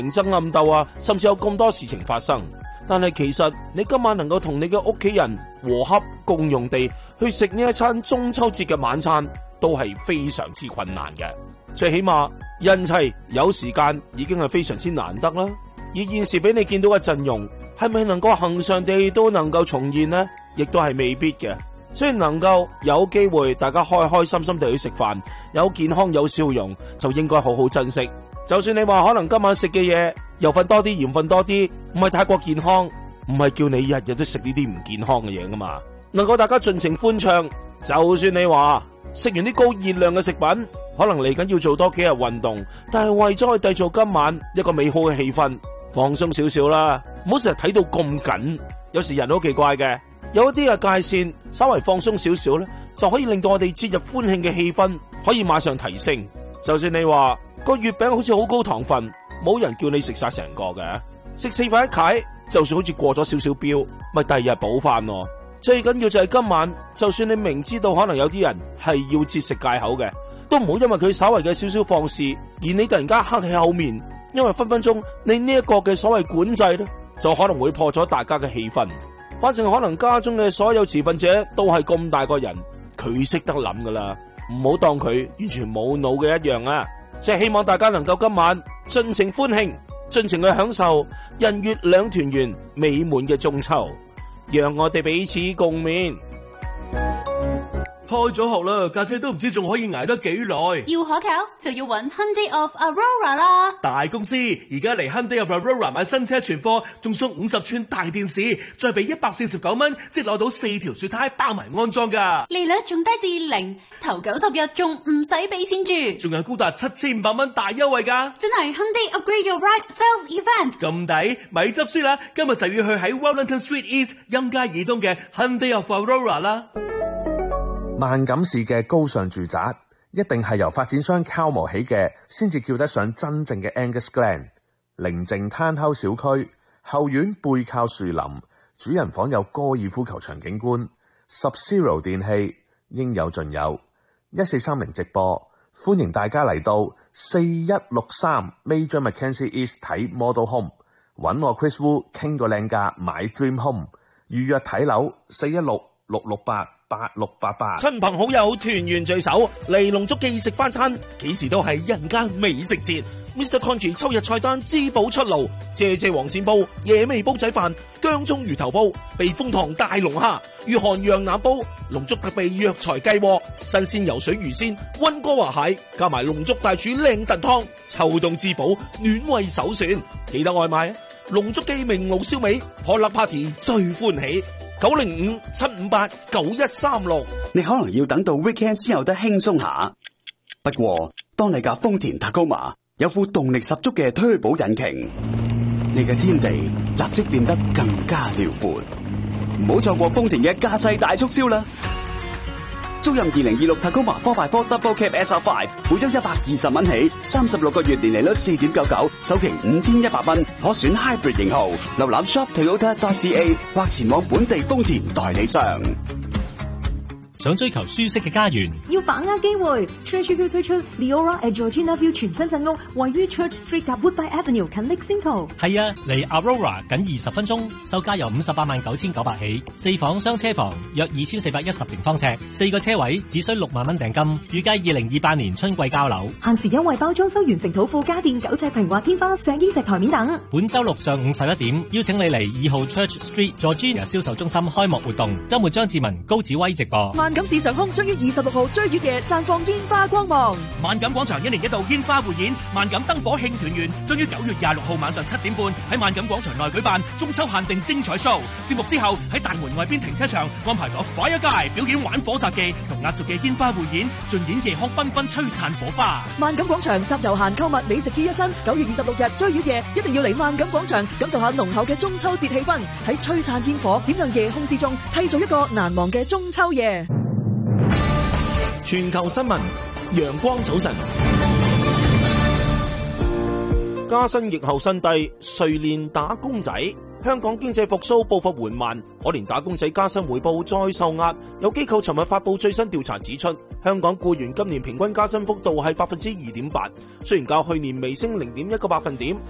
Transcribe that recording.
明爭暗鬥啊，甚至有咁多事情發生。但係其實你今晚能夠同你嘅屋企人和洽共用地去食呢一餐中秋節嘅晚餐，都係非常之困難嘅。最起碼人齊有時間已經係非常之難得啦。而現時俾你見到嘅陣容，係咪能夠恆常地都能夠重現呢？亦都係未必嘅。所以能夠有機會大家開開心心地去食飯，有健康有笑容，就應該好好珍惜。就算你話可能今晚食嘅嘢油分多啲鹽分多啲，唔係太過健康，唔係叫你日日都食呢啲唔健康嘅嘢噶嘛。能夠大家盡情歡暢，就算你話食完啲高熱量嘅食品，可能嚟緊要做多幾日運動，但係為咗去締造今晚一個美好嘅氣氛，放鬆少少啦，唔好成日睇到咁緊。有時人都好奇怪嘅，有一啲嘅界線稍微放鬆少少咧，就可以令到我哋節日歡慶嘅氣氛可以馬上提升。就算你話個月餅好似好高糖分，冇人叫你食晒成個嘅，食4塊一契，就算好似過咗少少標，咪第二日補翻咯。最緊要就係今晚，就算你明知道可能有啲人係要節食戒口嘅，都唔好因為佢稍微嘅少少放肆，而你突然間黑起口面，因為分分鐘你呢一個嘅所謂管制咧，就可能會破咗大家嘅氣氛。反正可能家中嘅所有持份者都係咁大個人，佢識得諗噶啦，唔好當佢完全冇腦嘅一樣啊！即係希望大家能夠今晚盡情歡慶，盡情去享受人月兩團圓美滿嘅中秋，讓我哋彼此共勉。 開咗學啦，架車都唔知仲可以捱得幾耐。 要可靠就要揾 Hyundai of Aurora 啦。 大公司而家嚟 Hyundai of Aurora 買新車存貨，仲送50寸大電視，再俾149蚊，即攞到4條雪胎包埋安裝噶。 利率仲低至0，頭90日仲唔使俾錢住， 仲有高達7500蚊大優惠噶。 真係 Hyundai Upgrade Your Ride Sales Event。 咁抵，咪執輸啦！今日就要去喺 Wellington Street East 蔭街以東嘅 Hyundai of Aurora 啦。 萬錦市嘅高尚住宅，一定係由發展商敲磨起嘅，先至叫得上真正嘅 Angus Glen。寧靜攤口小區，後院背靠樹林，主人房有高爾夫球場景觀。Sub-Zero 電器應有盡有。1430直播，歡迎大家嚟到4163 Major Mackenzie East 睇 Model Home， 揾我 Chris Wu 傾個靚價買 Dream Home， 預約睇樓416-668-8688。 親朋好友團圓聚首，嚟龍竹記食翻餐，幾時都係人間美食節。Mr. Congee 秋日菜單滋補出爐，謝黃鱔煲、野味煲仔飯、薑葱魚頭煲、避風塘大龍蝦、御寒羊腩煲、龍竹特備藥材雞鍋、新鮮游水魚鮮、溫哥華蟹，加埋龍竹大廚靚燉湯，秋冬滋補暖胃首選。記得外賣啊！龍竹記明爐燒味，破粒 party 最歡喜。905-758-9136。 你可能要等到 weekend 先有得輕鬆下，不過當你架豐田 Tacoma 有副動力十足嘅推保引擎，你嘅天地立即變得更加遼闊。唔好錯過豐田嘅駕駛大促銷啦！租任2026 Tacoma 4x4 Double Cab SR5， 每周120蚊起，36個月年利率4.99，首期5100蚊，可選 Hybrid 型號。瀏覽 shoptoyota.ca 或前往本地豐田代理商。 想追求舒適嘅家園， 要把握機會。Treasury 推出 Leora at Georgina View 全新鎮屋，位於 Church Street 及 Woodbine Avenue 近 Lexington。 係啊，離 Aurora 僅20分鐘，售價由589900起，4房雙車房，約2410平方尺，4個車位，只需6萬蚊訂金，預計2028年春季交樓。 限時優惠包裝修完成土庫家電9尺平滑天花、石英石台面等。 本周六上午11點，邀請你嚟2號 Church Street Georgina 銷售中心開幕活動，周末張志文、高子威直播。 萬錦市上空將於26號追月夜綻放煙花光芒。 萬錦廣場1年1度煙花匯演，萬錦燈火慶團圓，將於9月26號晚上7點半喺萬錦廣場內舉辦中秋限定精彩 show。節目之後喺大門外邊停車場安排咗 Fire Guy 表演玩火雜技同壓軸嘅煙花匯演，盡演夜空繽紛璀璨火花。 萬錦廣場集遊閒購物美食於一身，9月26日追月夜一定要嚟萬錦廣場感受下濃厚嘅中秋節氣氛，喺璀璨煙火點亮夜空之中，締造一個難忘嘅中秋夜。 全球新聞，陽光早晨。加薪疫後新低，誰憐打工仔？香港經濟復甦步伐緩慢，可憐打工仔加薪回報再受壓。有機構尋日發布最新調查指出，香港僱員今年平均加薪幅度係2.8%，雖然較去年微升0.1個百分點。